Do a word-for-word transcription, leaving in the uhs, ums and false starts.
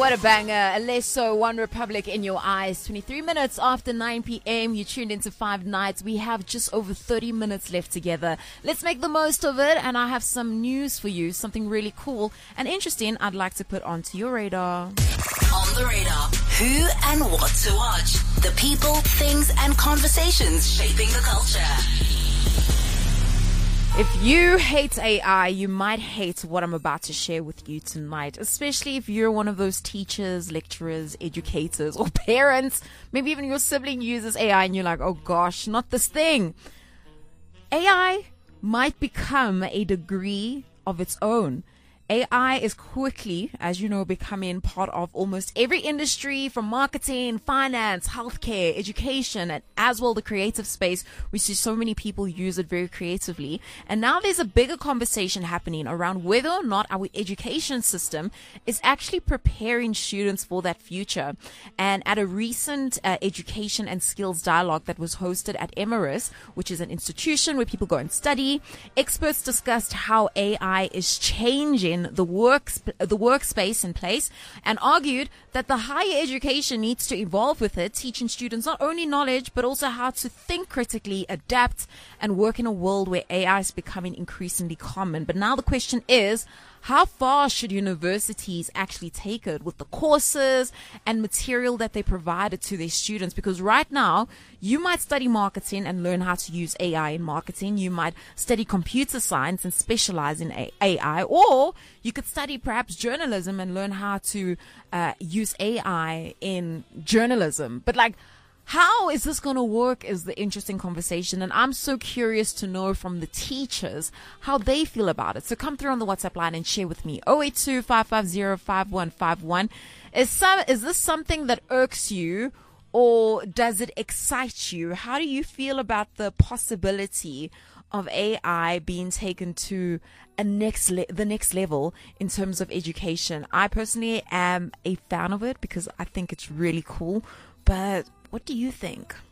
What a banger. Alesso, One Republic in your eyes. twenty-three minutes after nine p.m. You tuned into Five Nights. We have just over thirty minutes left together. Let's make the most of it. And I have some news for you, something really cool and interesting I'd like to put onto your radar. On the radar, who and what to watch. The people, things and conversations shaping the culture. If you hate A I, you might hate what I'm about to share with you tonight, especially if you're one of those teachers, lecturers, educators, or parents. Maybe even your sibling uses A I and you're like, oh gosh, not this thing. A I might become a degree of its own. A I is quickly, as you know, becoming part of almost every industry, from marketing, finance, healthcare, education, and as well the creative space. We see so many people use it very creatively. And now there's a bigger conversation happening around whether or not our education system is actually preparing students for that future. And at a recent uh, education and skills dialogue that was hosted at Emerus, which is an institution where people go and study, experts discussed how A I is changing the work the workspace in place and argued that the higher education needs to evolve with it, teaching students not only knowledge but also how to think critically, adapt, and work in a world where A I is becoming increasingly common. But now the question is, how far should universities actually take it with the courses and material that they provided to their students? Because right now, you might study marketing and learn how to use A I in marketing. You might study computer science and specialize in A I. Or you could study perhaps journalism and learn how to uh, use A I in journalism. But like, how is this going to work is the interesting conversation. And I'm so curious to know from the teachers how they feel about it. So come through on the WhatsApp line and share with me. oh eight two, five five zero, five one five one. Is some, is this something that irks you, or does it excite you? How do you feel about the possibility of A I being taken to a next le- the next level in terms of education? I personally am a fan of it because I think it's really cool. But what do you think?